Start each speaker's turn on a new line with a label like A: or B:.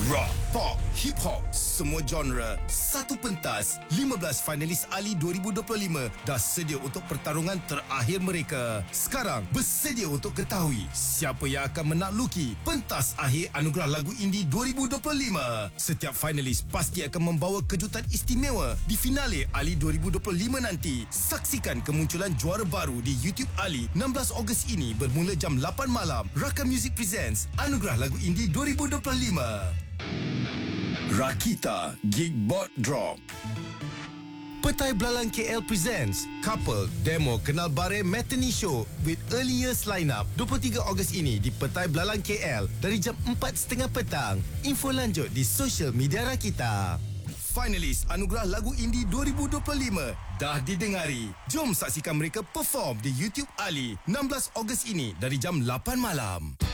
A: Rock, pop, hip hop, semua genre, satu pentas. 15 finalis Ali 2025 dah sedia untuk pertarungan terakhir mereka. Sekarang bersedia untuk ketahui siapa yang akan menakluki pentas akhir Anugerah Lagu Indie 2025. Setiap finalis pasti akan membawa kejutan istimewa di finale Ali 2025 nanti. Saksikan kemunculan juara baru di YouTube Ali 16 Ogos ini bermula jam 8 malam. Rakam Music presents Anugerah Lagu Indie 2025. Rakita Geekbot Drop. Petai Belalang KL presents Couple Demo Kenal Bare Matinee Show with Early Years Lineup 23 Ogos ini di Petai Belalang KL dari jam 4.30 petang. Info lanjut di social media Rakita. Finalis Anugerah Lagu Indie 2025 dah didengari. Jom saksikan mereka perform di YouTube Ali 16 Ogos ini dari jam 8 malam.